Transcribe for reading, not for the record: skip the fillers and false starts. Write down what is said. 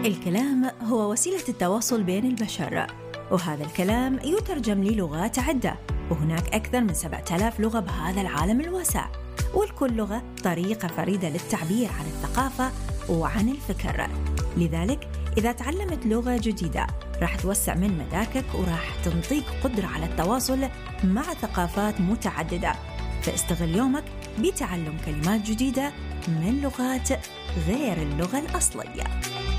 الكلام هو وسيلة التواصل بين البشر، وهذا الكلام يترجم للغات عدة، وهناك أكثر من 7000 لغة بهذا العالم الواسع، ولكل لغة طريقة فريدة للتعبير عن الثقافة وعن الفكر. لذلك إذا تعلمت لغة جديدة راح توسع من مداكك وراح تنطيك قدرة على التواصل مع ثقافات متعددة. فاستغل يومك بتعلم كلمات جديدة من لغات غير اللغة الأصلية.